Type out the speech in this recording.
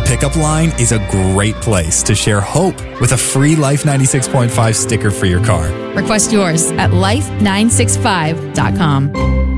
pickup line is a great place to share hope with a free Life 96.5 sticker for your car. Request yours at life965.com.